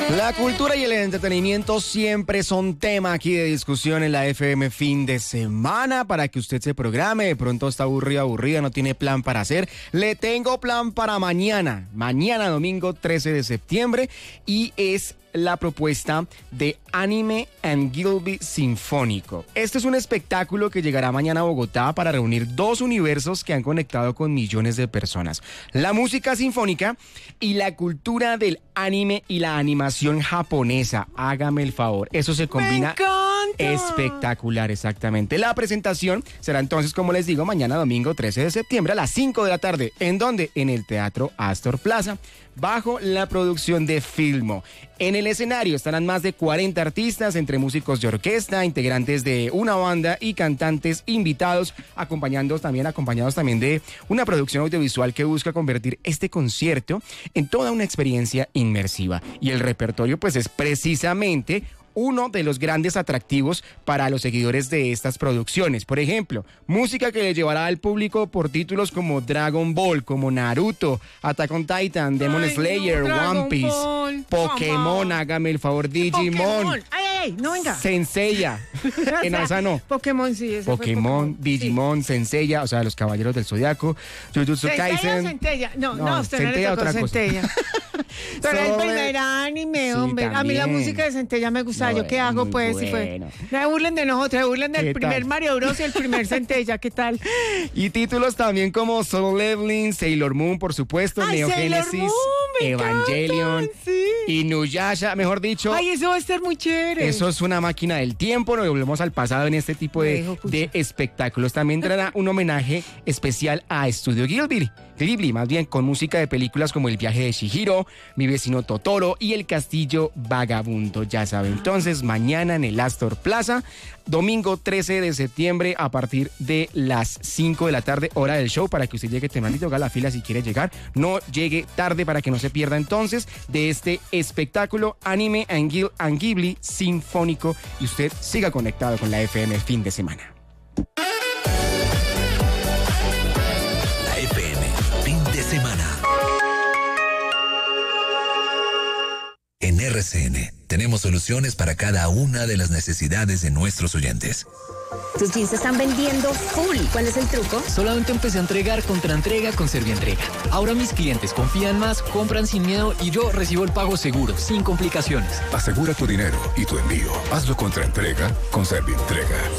La cultura y el entretenimiento siempre son tema aquí de discusión en la FM fin de semana para que usted se programe. De pronto está aburrida, no tiene plan para hacer. Le tengo plan para mañana domingo 13 de septiembre y es la propuesta de Anime and Gilby Sinfónico. Este es un espectáculo que llegará mañana a Bogotá para reunir dos universos que han conectado con millones de personas. La música sinfónica y la cultura del anime y la animación japonesa. Hágame el favor, eso se combina espectacular, exactamente. La presentación será entonces, como les digo, mañana domingo 13 de septiembre a las 5 de la tarde. ¿En dónde? En el Teatro Astor Plaza, bajo la producción de Filmo. En el escenario estarán más de 40 artistas, entre músicos de orquesta, integrantes de una banda y cantantes invitados, acompañados también de una producción audiovisual que busca convertir este concierto en toda una experiencia inmersiva. Y el repertorio, pues, es precisamente uno de los grandes atractivos para los seguidores de estas producciones. Por ejemplo, música que le llevará al público por títulos como Dragon Ball, como Naruto, Attack on Titan, Demon Slayer, One Piece, Pokémon, hágame el favor, Digimon. No, venga. Senseiya. Esa no. Pokémon, sí. Pokémon, Digimon, sí. Senseiya, o sea, los Caballeros del Zodiaco, Jujutsu Kaisen. Centella. No, usted no le tocó otra Centella. Pero el primer anime, sí, hombre. También. A mí la música de Centella me gusta. ¿Yo qué hago, pues? Bueno. Si no se burlen de nosotros, se burlen del primer Mario Bros y el primer Centella. ¿Qué tal? Y títulos también como Solo Leveling, Sailor Moon, por supuesto, Neo Genesis, Evangelion, sí. Inuyasha, mejor dicho. Ay, eso va a estar muy chévere. Eso es una máquina del tiempo, nos volvemos al pasado en este tipo de espectáculos. También traerá un homenaje especial a Estudio Ghibli, más bien con música de películas como El viaje de Chihiro, Mi vecino Totoro y El castillo vagabundo, ya saben. Entonces, mañana en el Astor Plaza, domingo 13 de septiembre a partir de las 5 de la tarde, hora del show, para que usted llegue tempranito, haga la fila si quiere llegar, no llegue tarde para que no se pierda entonces de este espectáculo Anime and Ghibli Sinfónico y usted siga conectado con la FM fin de semana. La FM fin de semana. En RCN tenemos soluciones para cada una de las necesidades de nuestros oyentes. Tus jeans se están vendiendo full. ¿Cuál es el truco? Solamente empecé a entregar Contraentrega con Servientrega. Ahora mis clientes confían más, compran sin miedo y yo recibo el pago seguro, sin complicaciones. Asegura tu dinero y tu envío. Hazlo Contraentrega con Servientrega.